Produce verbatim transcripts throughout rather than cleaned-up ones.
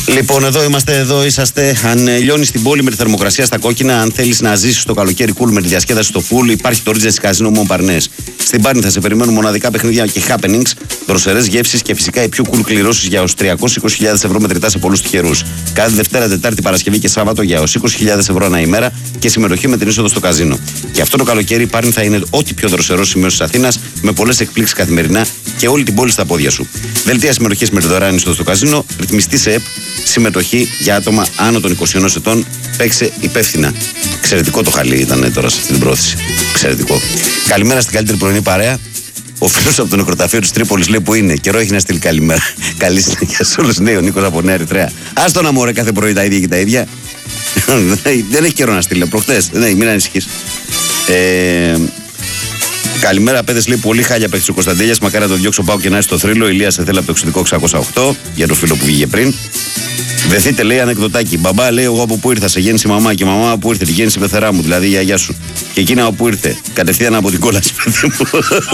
Λοιπόν, εδώ είμαστε, εδώ είσαστε. Αν λιώνει στην πόλη με τη θερμοκρασία στα κόκκινα, αν θέλει να ζήσει το καλοκαίρι cool με τη διασκέδαση στο full, υπάρχει το Regency Casino Montparnasse. Στην Πάρνη θα σε περιμένουν μοναδικά παιχνίδια και happenings, δροσερές γεύσεις και φυσικά οι πιο cool κληρώσεις για ως τριακόσιες είκοσι χιλιάδες ευρώ μετρητά σε πολλούς τυχερούς. Κάθε Δευτέρα, Τετάρτη, Παρασκευή και Σάββατο για ως είκοσι χιλιάδες ευρώ ανά ημέρα και συμμετοχή με την είσοδο στο καζίνο. Και αυτό το καλοκαίρι η Πάρνη θα είναι ό,τι πιο δροσερό σημείο της Αθήνας, με πολλές εκπλήξεις καθημερινά και όλη την πόλη στα πόδια σου. Δελτία συμμετοχής με τη δωρεάν είσοδο στο καζίνο, ρυθμιστή σε ΕΠ, συμμετοχή για άτομα άνω των είκοσι ενός ετών. Παίξε υπεύθυνα. Εξαιρετικό το χαλί ήταν τώρα σε αυτή την πρόθεση. Εξαιρετικό. Καλημέρα στην καλύτερη πρωινή παρέα. Ο φίλος από το νεκροταφείο της Τρίπολης λέει που είναι. Καιρό έχει να στείλει καλημέρα. Καλή συνέχεια σε όλους. Ναι, ο Νίκος από Νέα Ερυθρέα. Άστο να μωρέ κάθε πρωί τα ίδια και τα ίδια. Δεν έχει καιρό να στείλει. Προχτές. Ναι, μην ανησυχείς. Ε, Καλημέρα, παιδες, λέει πολύ χάλια παίχτης ο Κωνσταντέλιας. Μακάρι να το διώξω, πάω και να είσαι στο θρύλο. Ηλίας σε θέλει από το εξωτικό εξακόσια οκτώ για το φίλο που βγήκε πριν. Δεθείτε, λέει, ανεκδοτάκι. Μπαμπά, λέει, εγώ από πού ήρθα, σε γέννησε η μαμά. Και η μαμά από πού ήρθε, τη γέννησε η πεθερά μου, δηλαδή η γιαγιά σου. Και εκείνα από πού ήρθε, κατευθείαν από την κόλαση, παιδί μου.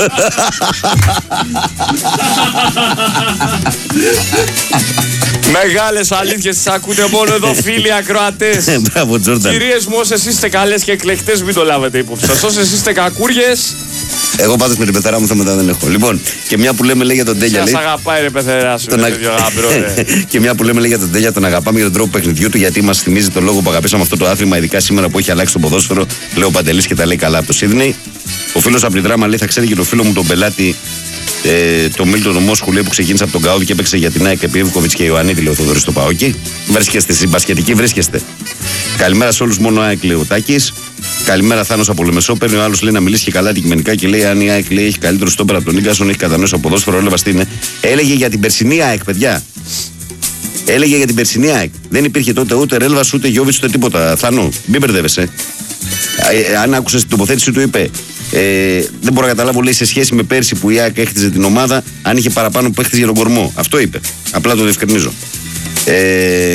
Μεγάλες αλήθειες τις ακούτε μόνο εδώ, φίλοι ακροατές. Μπράβο, Τζόρνταν. Κυρίες μου, όσες είστε καλές και εκλεκτές, μην το λάβετε υπόψη σας. Όσες είστε κακούριες. Εγώ πάντως με την πεθερά μου θα μετά δεν έχω. Λοιπόν, και μια που λέμε λέει για τον Τέλια. Σας αγαπάει ρε πεθερά σου, τον... ρε τέτοιο γάμπρο, ρε. Και μια που λέμε λέει για τον Τέλια, τον αγαπάμε για τον τρόπο παιχνιδιού του, γιατί μας θυμίζει τον λόγο που αγαπήσαμε αυτό το άθλημα, ειδικά σήμερα που έχει αλλάξει το ποδόσφαιρο. Λέω ο Παντελής και τα λέει καλά από το Σίδνεϊ. Ο φίλος από τη Δράμα λέει θα ξέρει και το φίλο μου τον πελάτη, ε, το Μίλτον Μόσχου, λέει, που ξεκίνησε από τον Καούδη και έπαιξε για την ΑΕΚ επί Ιβκοβιτς και Ιωαννίδη, λέει ο Θοδωρής στο Παόκι. Βρίσκεστε στην μπασκετική, βρίσκεστε. Καλημέρα σε όλους, μόνο ΑΕΚ, λέει ο Τάκης. Καλημέρα, Θάνος από Λεμεσό. Παίρνει ο άλλος, λέει, να μιλήσει και καλά αντικειμενικά και λέει: αν η ΑΕΚ, λέει, έχει καλύτερο στόπερ από τον Ίγκασον, έχει κατανοήσει από ποδόσφαιρο, όλο τι είναι. Έλεγε για την περσινή ΑΕΚ, παιδιά. Έλεγε για την περσινή ΑΕΚ. Δεν υπήρχε τότε ούτε Ρέλβας, ούτε Γιώβιτς, ούτε τίποτα. Θάνο, μην μπερδεύεσαι. Ε, αν άκουσες την τοποθέτηση του, είπε: ε, δεν μπορώ να καταλάβω, λέει, σε σχέση με πέρσι που η ΑΕΚ έχτιζε την ομάδα, αν είχε παραπάνω που έχτιζε για τον κορμό. Αυτό είπε. Απλά το διευκρινίζω. Ε,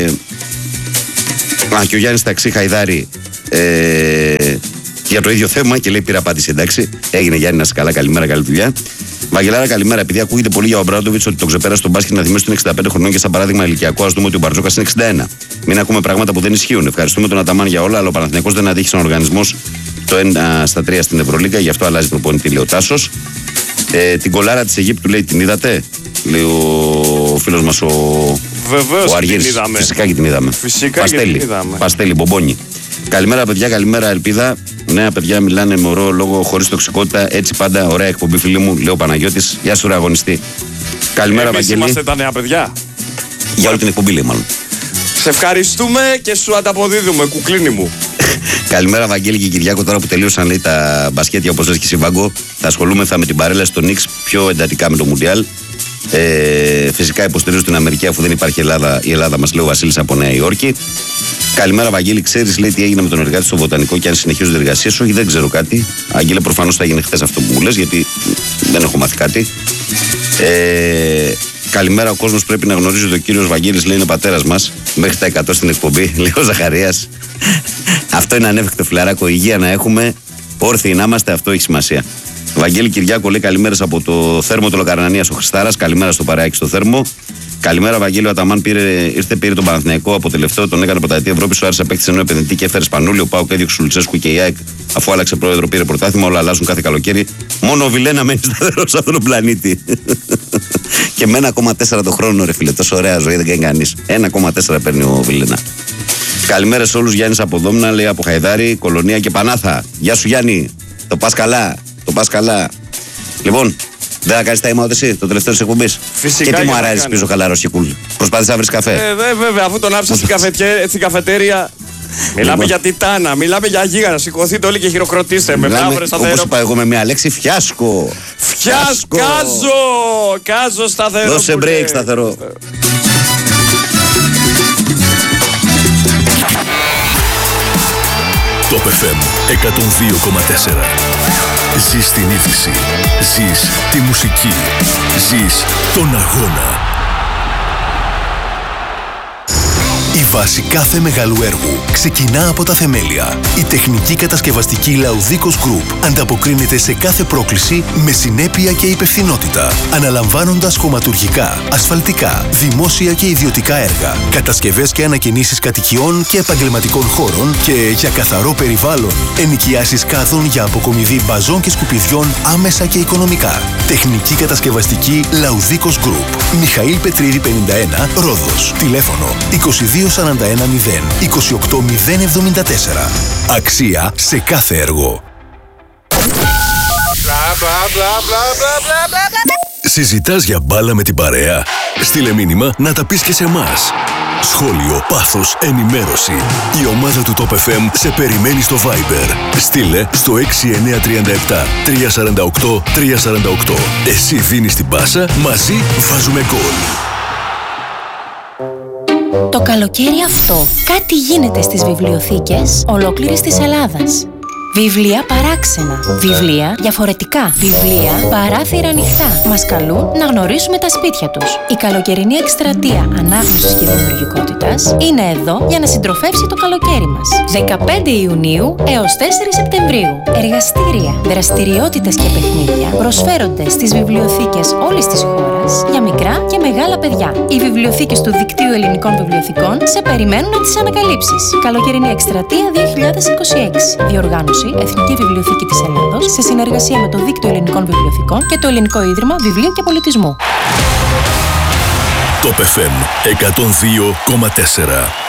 α, και ο Γιάννης Ταξί Χαϊδάρη. Ε, για το ίδιο θέμα και λέει πήρα απάντηση, εντάξει. Έγινε, Γιάννη, να είσαι καλά, καλημέρα, καλή δουλειά. Βαγγελάρα, καλημέρα. Επειδή ακούγεται πολύ για ο Μπράντοβιτς ότι τον ξεπέρασε τον μπάσκετ να θυμίσει τον εξήντα πέντε χρονών και σαν παράδειγμα ηλικιακό, ας δούμε ότι ο Μπαρτζόκας είναι εξήντα ένα. Μην ακούμε πράγματα που δεν ισχύουν. Ευχαριστούμε τον Αταμάν για όλα, αλλά ο Παναθηναϊκός δεν αντέχει σαν οργανισμός το ένα στα τρία στην Ευρωλίγκα, γι' αυτό αλλάζει προπονητή, λέει ο Τάσος. Ε, την κολάρα της Αιγύπτου, λέει, την είδατε, λέει ο φίλος μας ο, Βεβαίως, ο Αργύρης. Φυσικά και την είδαμε. Φυσικά Παστέλι, και την είδαμε. Παστέλι, μπομπόνι. Καλημέρα, παιδιά, καλημέρα, ελπίδα. Νέα παιδιά μιλάνε με ωραίο λόγο, χωρίς τοξικότητα. Έτσι πάντα, ωραία εκπομπή, φίλοι μου, λέει ο Παναγιώτης. Γεια σου, ρε αγωνιστή. Καλημέρα, Εμείς Βαγγέλη. είμαστε τα νέα παιδιά. Για όλη την εκπομπή, λέει, μάλλον. Σε ευχαριστούμε και σου ανταποδίδουμε, κουκλίνι μου. Καλημέρα, Βαγγέλη και Κυριάκο. Τώρα που τελείωσαν, λέει, τα μπασκέτια, όπως λες και εσύ, Βάγκο, θα ασχολούμεθα με την παρέλαση των Νίξ πιο εντατικά με το Μουντιάλ. Ε, φυσικά υποστηρίζω την Αμερική, αφού δεν υπάρχει Ελλάδα, η Ελλάδα μας, λέει ο Βασίλης από Νέα Υόρκη. Καλημέρα, Βαγγέλη. Ξέρεις, λέει, τι έγινε με τον εργάτη στο Βοτανικό και αν συνεχίζονται εργασίες? Όχι, δεν ξέρω κάτι. Αγγέλε, προφανώς θα γίνει χθες αυτό που μου λες, γιατί δεν έχω μάθει κάτι. Ε, καλημέρα, ο κόσμος πρέπει να γνωρίζει ότι ο κύριος Βαγγέλης, λέει, είναι πατέρας μας. Μέχρι τα εκατό στην εκπομπή, λέει ο Ζαχαρίας. Αυτό είναι ανέφικτο, φιλαράκο. Υγεία να έχουμε, όρθιοι να είμαστε, αυτό έχει σημασία. Βαγγέλη Κυριάκο, λέει, καλημέρες από το Θέρμο του Λοκαρνανίας ο Χριστάρας. Καλημέρα στο παρεάκι στο Θέρμο. Καλημέρα, Βαγγέλη. Ο Αταμάν πήρε, ήρθε, πήρε τον Παναθηναϊκό από τελευταίο, τον έκανε πρωταθλητή Ευρώπη. Σου άρεσε, παίχτησε ενώ επενδυτή και έφερε Σπανούλη. Ο Πάοκ έδιωξε Σουλτσέσκου και η ΑΕΚ, αφού άλλαξε πρόεδρο, πήρε πρωτάθλημα. Όλα αλλάζουν κάθε καλοκαίρι. Μόνο ο Βιλένα μένει σταθερό σε αυτόν τον πλανήτη. Και με ένα κόμμα τέσσερα το χρόνο, ρε φίλε. Τόσο ωραία ζωή δεν κάνει κανείς. ένα κόμμα τέσσερα παίρνει ο Βιλένα. Καλημέρα σε όλους. Γιάννης από Δόμνα, λέει, από Χαϊδάρη, Κολονία και Πανάθα. Γεια σου, Γιάννη. Το πας καλά. Το πας καλά. Λοιπόν, δεν θα κάνεις time out εσύ, το τελευταίο της εκπομπής? Φυσικά. Και τι μου αράζει πίσω χαλαρός και κουλ? Προσπάθησες να βρεις καφέ? Ε, δε, βέβαια, αφού τον άφησα στην, στην καφετέρια. Μιλάμε λοιπόν για τιτάνα, μιλάμε για γίγανα. Σηκωθείτε όλοι και χειροκροτήστε με. Μιλάμε, όπως είπα εγώ με μια λέξη, φιάσκο. Φιάσκο. Κάζο. Κάζο σταθερό. Δώσε break σταθερό. Top εφ εμ εκατόν δύο κόμμα τέσσερα. Ζεις την είδηση, ζεις τη μουσική, ζεις τον αγώνα. Η βάση κάθε μεγάλου έργου ξεκινά από τα θεμέλια. Η τεχνική κατασκευαστική Λαουδίκος Group ανταποκρίνεται σε κάθε πρόκληση με συνέπεια και υπευθυνότητα, αναλαμβάνοντας χωματουργικά, ασφαλτικά, δημόσια και ιδιωτικά έργα, κατασκευές και ανακαινήσεις κατοικιών και επαγγελματικών χώρων και για καθαρό περιβάλλον, ενοικιάσεις κάδων για αποκομιδή μπαζών και σκουπιδιών άμεσα και οικονομικά. Τεχνική κατασκευαστική Λαουδίκος Group. Μιχαήλ Πετρίδη πενήντα ένα, Ρόδος. Τηλέφωνο είκοσι δύο σαράντα ένα μηδέν είκοσι οκτώ μηδέν εβδομήντα τέσσερα. Αξία σε κάθε έργο. Συζητάς για μπάλα με την παρέα? Στείλε μήνυμα να τα πεις και σε εμάς. Σχόλιο, πάθος, ενημέρωση. Η ομάδα του Top εφ εμ σε περιμένει στο Viber. Στείλε στο έξι εννιά τρία επτά τρία τέσσερα οκτώ τρία τέσσερα οκτώ. Εσύ δίνεις την πάσα, μαζί βάζουμε γκολ. Το καλοκαίρι αυτό κάτι γίνεται στις βιβλιοθήκες ολόκληρης της Ελλάδας. Βιβλία παράξενα, βιβλία διαφορετικά, βιβλία παράθυρα ανοιχτά. Μας καλούν να γνωρίσουμε τα σπίτια τους. Η καλοκαιρινή εκστρατεία ανάγνωσης και δημιουργικότητας είναι εδώ για να συντροφεύσει το καλοκαίρι μας. δεκαπέντε Ιουνίου έως τέσσερις Σεπτεμβρίου. Εργαστήρια, δραστηριότητες και παιχνίδια προσφέρονται στις βιβλιοθήκες όλης της χώρας για μικρά και μεγάλα παιδιά. Οι βιβλιοθήκες του Δικτύου Ελληνικών Βιβλιοθηκών σε περιμένουν να τις ανακαλύψεις. Καλοκαιρινή εκστρατεία δύο χιλιάδες είκοσι έξι. Διοργάνωση Εθνική Βιβλιοθήκη της Ελλάδος σε συνεργασία με το Δίκτυο Ελληνικών Βιβλιοθηκών και το Ελληνικό Ίδρυμα Βιβλίου και Πολιτισμού. Top εφ εμ εκατόν δύο κόμμα τέσσερα.